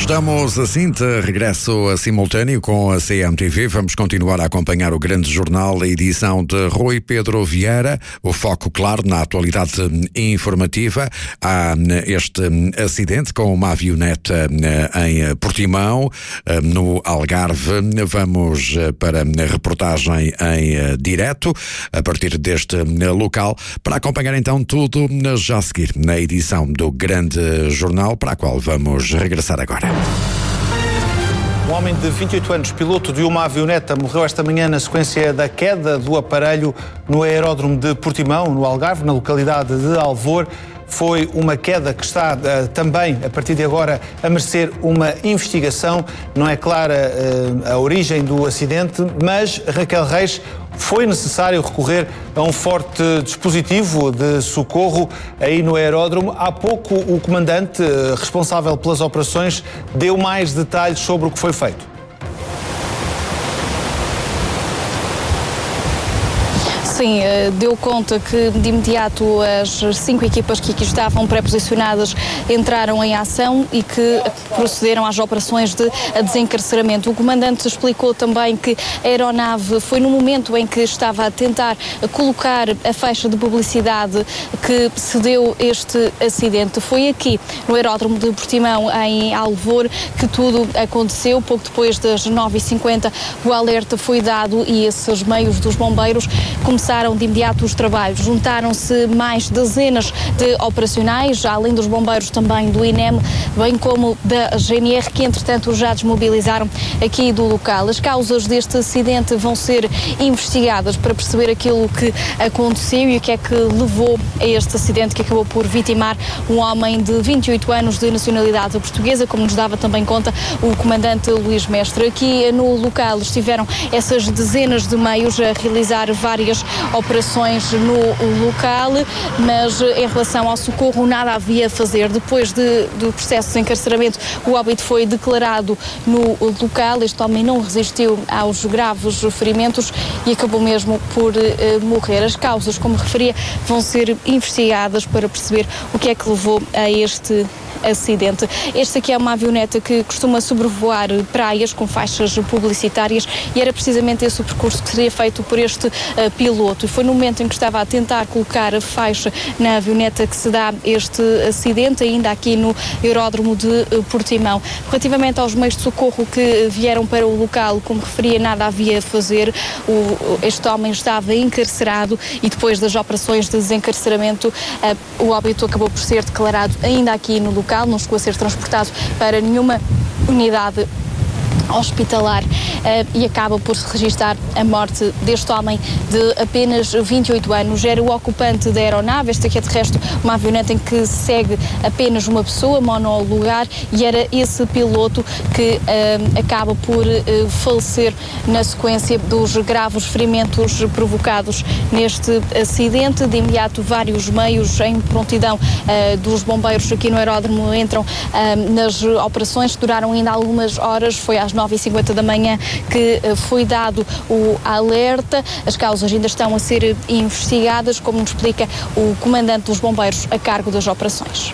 Estamos assim de regresso a simultâneo com a CMTV. Vamos continuar a acompanhar o grande jornal, a edição de Rui Pedro Vieira. O foco, claro, na atualidade informativa. Há este acidente com uma avioneta em Portimão, no Algarve. Vamos para a reportagem em direto, a partir deste local, para acompanhar então tudo já a seguir na edição do grande jornal, para a qual vamos regressar agora. Um homem de 28 anos, piloto de uma avioneta, morreu esta manhã na sequência da queda do aparelho no aeródromo de Portimão, no Algarve, na localidade de Alvor. Foi uma queda que está também, a partir de agora, a merecer uma investigação. Não é clara a origem do acidente, mas, Raquel Reis, foi necessário recorrer a um forte dispositivo de socorro aí no aeródromo. Há pouco o comandante responsável pelas operações deu mais detalhes sobre o que foi feito. Sim, deu conta que de imediato as 5 equipas que aqui estavam pré-posicionadas entraram em ação e que procederam às operações de desencarceramento. O comandante explicou também que a aeronave foi no momento em que estava a tentar colocar a faixa de publicidade que se deu este acidente. Foi aqui, no aeródromo de Portimão, em Alvor, que tudo aconteceu. Pouco depois das 9h50, o alerta foi dado e esses meios dos bombeiros começaram de imediato os trabalhos. Juntaram-se mais dezenas de operacionais, além dos bombeiros também do INEM, bem como da GNR, que entretanto já desmobilizaram aqui do local. As causas deste acidente vão ser investigadas para perceber aquilo que aconteceu e o que é que levou a este acidente que acabou por vitimar um homem de 28 anos de nacionalidade portuguesa, como nos dava também conta o comandante Luís Mestre. Aqui no local estiveram essas dezenas de meios a realizar várias operações no local, mas em relação ao socorro nada havia a fazer. Depois do processo de encarceramento, o óbito foi declarado no local. Este homem não resistiu aos graves ferimentos e acabou mesmo por morrer. As causas, como referia, vão ser investigadas para perceber o que é que levou a este acidente. Esta aqui é uma avioneta que costuma sobrevoar praias com faixas publicitárias e era precisamente esse o percurso que seria feito por este piloto. E foi no momento em que estava a tentar colocar a faixa na avioneta que se dá este acidente, ainda aqui no aeródromo de Portimão. Relativamente aos meios de socorro que vieram para o local, como referia, nada havia a fazer. Este homem estava encarcerado e depois das operações de desencarceramento, o óbito acabou por ser declarado ainda aqui no local. Não chegou a ser transportado para nenhuma unidade hospitalar e acaba por se registrar a morte deste homem de apenas 28 anos. Era o ocupante da aeronave. Esta aqui é de resto uma avioneta em que segue apenas uma pessoa, monolugar, e era esse piloto que acaba por falecer na sequência dos graves ferimentos provocados neste acidente. De imediato vários meios em prontidão dos bombeiros aqui no aeródromo entram nas operações, que duraram ainda algumas horas. Foi às 9h50 da manhã que foi dado o alerta. As causas ainda estão a ser investigadas, como nos explica o comandante dos bombeiros a cargo das operações.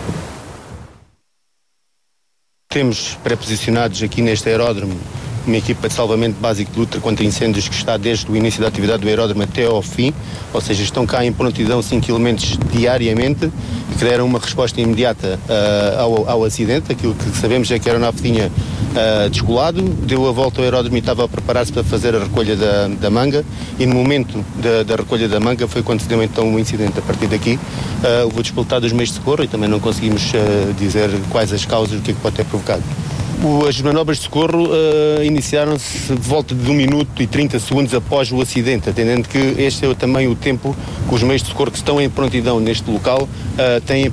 Temos pré-posicionados aqui neste aeródromo uma equipa de salvamento básico de luta contra incêndios que está desde o início da atividade do aeródromo até ao fim, ou seja, estão cá em prontidão 5 km diariamente, que deram uma resposta imediata ao acidente. Aquilo que sabemos é que a aeronave tinha descolado, deu a volta ao aeródromo e estava a preparar-se para fazer a recolha da manga, e no momento da recolha da manga foi quando se deu então o incidente. A partir daqui houve o despoltar dos meios de socorro e também não conseguimos dizer quais as causas, o que é que pode ter provocado. As manobras de socorro iniciaram-se de volta de 1 minuto e 30 segundos após o acidente, atendendo que este é também o tempo que os meios de socorro que estão em prontidão neste local têm